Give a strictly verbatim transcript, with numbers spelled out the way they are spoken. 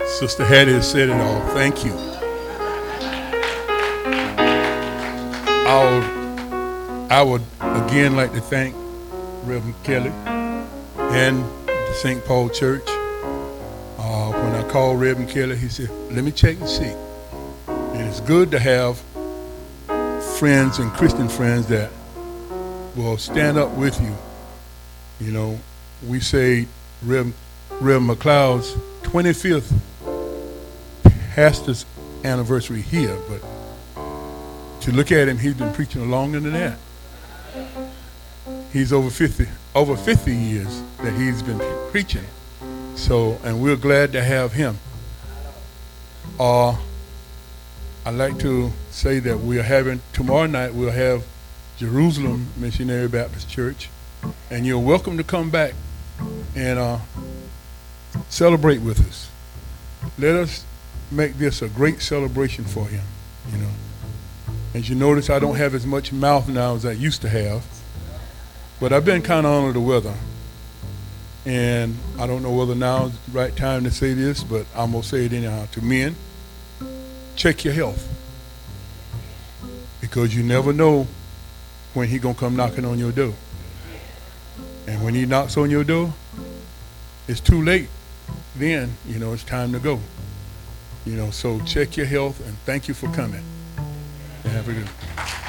Sister Hattie has said it all. Thank you. I'll, I would again like to thank Reverend Kelly and the Saint Paul Church. Uh, when I called Reverend Kelly, he said, let me check and see. And it's good to have friends and Christian friends that will stand up with you. You know, we say Reverend, Reverend McLeod's twenty-fifth pastor's anniversary here, but to look at him, he's been preaching longer than that. He's over fifty, over fifty years that he's been preaching. So, and we're glad to have him. Uh, I'd like to say that we're having, tomorrow night we'll have Jerusalem Missionary Baptist Church, and you're welcome to come back and uh, celebrate with us. Let us make this a great celebration for him, you know. As you notice, I don't have as much mouth now as I used to have, but I've been kind of under the weather. And I don't know whether now is the right time to say this, but I'm going to say it anyhow. To men, check your health. Because you never know when he's going to come knocking on your door. And when he knocks on your door, it's too late. Then, you know, it's time to go. You know, so check your health, and thank you for coming. And have a good